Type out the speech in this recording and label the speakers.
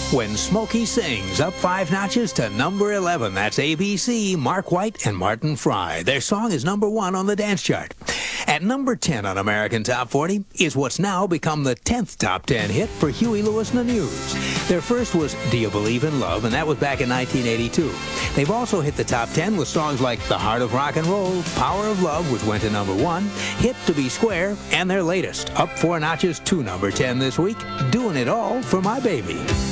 Speaker 1: When Smokey Sings, up 5 notches to number 11. That's ABC, Mark White, and Martin Fry. Their song is number 1 on the dance chart. At number 10 on American Top 40 is what's now become the 10th top 10 hit for Huey Lewis and the News. Their first was Do You Believe in Love, and that was back in 1982. They've also hit the top 10 with songs like The Heart of Rock and Roll, Power of Love, which went to number 1, Hit to Be Square, and their latest, up 4 notches to number 10 this week, Doing It All for My Baby.